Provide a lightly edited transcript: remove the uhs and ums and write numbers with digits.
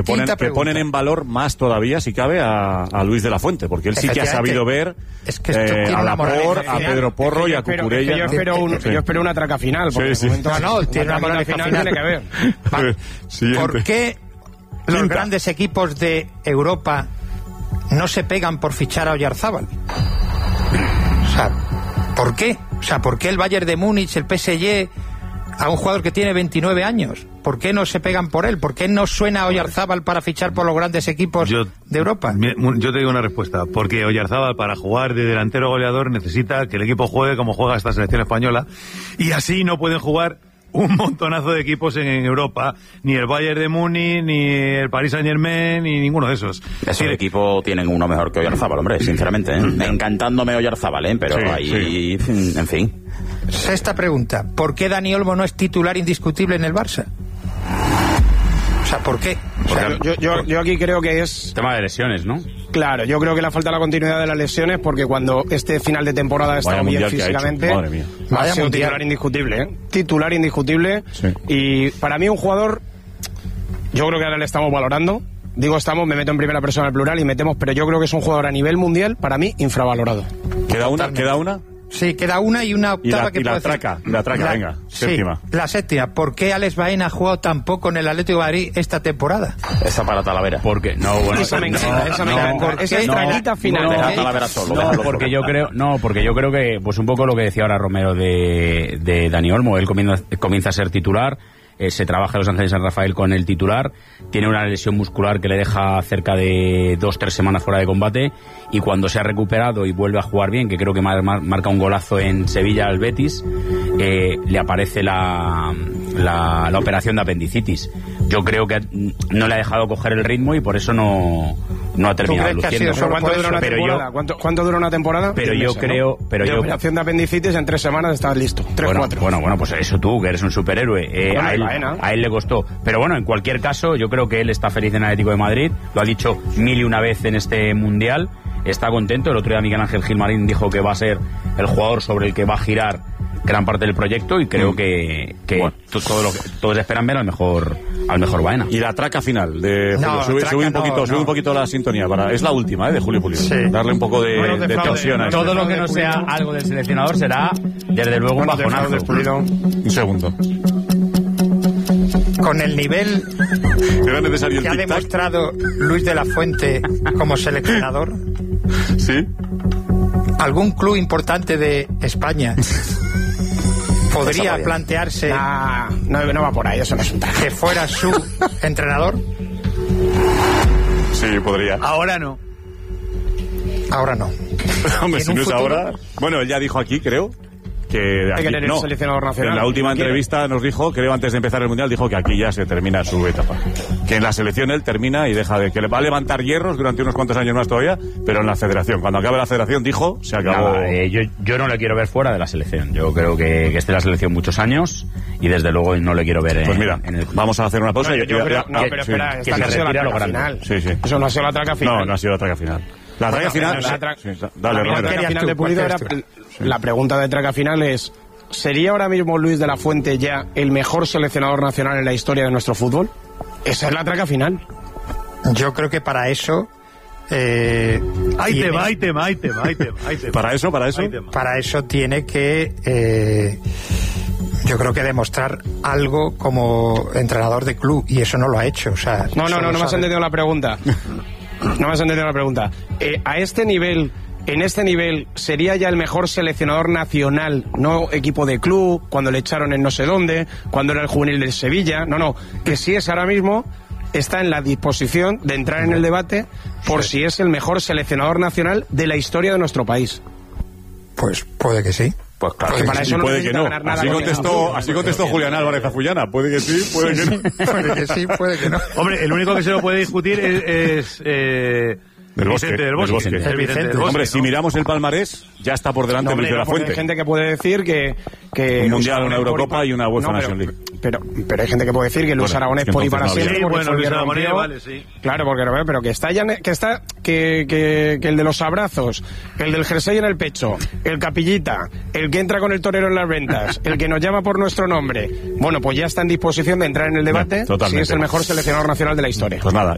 ponen en valor más todavía, si cabe, a Luis de la Fuente, porque él sí que ha sabido ver a Laporte, a Pedro Porro y a Cucurella. Yo espero una traca final, porque tiene una moraleja final. Tiene que haber. ¿Por qué los grandes equipos de Europa no se pegan por fichar a Oyarzábal? O sea, ¿por qué? O sea, ¿por qué el Bayern de Múnich, el PSG, a un jugador que tiene 29 años? ¿Por qué no se pegan por él? ¿Por qué no suena Oyarzábal para fichar por los grandes equipos de Europa? Yo te digo una respuesta. Porque Oyarzábal, para jugar de delantero goleador, necesita que el equipo juegue como juega esta selección española, y así no pueden jugar un montonazo de equipos en Europa, ni el Bayern de Múnich, ni el Paris Saint-Germain, ni ninguno de esos. Esos equipos tienen uno mejor que Oyarzábal, hombre, sinceramente, ¿eh? Encantándome Oyarzábal, pero en fin. Sexta pregunta: ¿por qué Dani Olmo no es titular indiscutible en el Barça? O sea, ¿por qué? O sea, yo aquí creo que es tema de lesiones, ¿no? Claro, yo creo que le falta la continuidad de las lesiones, porque cuando este final de temporada ha estado bien físicamente, va a ser un titular indiscutible, ¿eh? Titular indiscutible. Sí. Y para mí un jugador, yo creo que ahora le estamos valorando. Digo estamos, me meto en primera persona al plural y metemos, pero yo creo que es un jugador a nivel mundial, para mí, infravalorado. ¿Queda una? Sí, queda una y una octava que puede ser. La traca, venga, séptima. La séptima. ¿Por qué Alex Baena ha jugado tan poco en el Atlético de Madrid esta temporada? Esa para Talavera. Porque esa me encanta. Esa estrellita final. Talavera solo. Porque yo creo que, pues un poco lo que decía ahora Romero de Dani Olmo, él comienza a ser titular. Se trabaja en Los Ángeles San Rafael con el titular, tiene una lesión muscular que le deja cerca de 2-3 semanas fuera de combate, y cuando se ha recuperado y vuelve a jugar bien, que creo que marca un golazo en Sevilla al Betis, le aparece la operación de apendicitis. Yo creo que no le ha dejado coger el ritmo y por eso no ha terminado luciendo. ¿Cuánto dura una temporada? Pero yo creo... La operación de apendicitis en 3 semanas estás listo. 3-4. Bueno, pues eso tú, que eres un superhéroe. A él le costó. Pero bueno, en cualquier caso, yo creo que él está feliz en Atlético de Madrid. Lo ha dicho 1001 vez en este Mundial. Está contento. El otro día Miguel Ángel Gilmarín dijo que va a ser el jugador sobre el que va a girar gran parte del proyecto, y creo que todos esperan ver al mejor Baena. Y la traca final de Julio, sube un poquito la sintonía es la última, de Julio Pulido. Sí. Darle un poco de tensión a todo lo que no sea algo del seleccionador será desde luego un bajonazo. Un segundo. Con el nivel que ha demostrado Luis de la Fuente como seleccionador, ¿sí? ¿Algún club importante de España podría plantearse no va por ahí, eso no es un traje, que fuera su entrenador? Sí, podría. Ahora no. Hombre, si no es ahora. Bueno, él ya dijo aquí, creo, que aquí, el seleccionador nacional. En la última entrevista nos dijo, creo antes de empezar el Mundial, dijo que aquí ya se termina su etapa. Que en la selección él termina y deja de... Que le va a levantar hierros durante unos cuantos años más todavía, pero en la federación. Cuando acabe la federación, dijo, se acabó... Yo no le quiero ver fuera de la selección. Yo creo que esté en la selección muchos años y desde luego no le quiero ver pues mira, en el... vamos a hacer una pausa. Pero espera, esta no ha sido la traca final. Sí. Eso no ha sido la traca final. No ha sido la traca final. La traca final... La traca final de Pulido era... La pregunta de traca final es... ¿Sería ahora mismo Luis de la Fuente ya el mejor seleccionador nacional en la historia de nuestro fútbol? Esa es la traca final. Yo creo que para eso... Hay tema. ¿Para eso? Para eso tiene que... yo creo que demostrar algo como entrenador de club, y eso no lo ha hecho. O sea, no me has entendido la pregunta. A este nivel... En este nivel, ¿sería ya el mejor seleccionador nacional, no equipo de club, cuando le echaron en no sé dónde, cuando era el juvenil del Sevilla? No, que sí es ahora mismo, está en la disposición de entrar en el debate por si es el mejor seleccionador nacional de la historia de nuestro país. Pues puede que sí. Pues claro, para eso puede que no. Así contestó Julián Álvarez Afullana. Puede que sí, puede que no. Puede que sí, puede que no. Hombre, el único que se lo puede discutir es Del Bosque. Hombre, si miramos el palmarés, ya está por delante Luis de la Fuente. Hay gente que puede decir que un Mundial, una Eurocopa y una UEFA Nations League. Pero hay gente que puede decir que Luis Aragonés puede ir para siempre. Luis Aragonés, vale, sí. Claro, pero que está ya, que el de los abrazos, el del jersey en el pecho, el capillita, el que entra con el torero en las ventas, el que nos llama por nuestro nombre, bueno, pues ya está en disposición de entrar en el debate si es el mejor seleccionador nacional de la historia. Pues nada.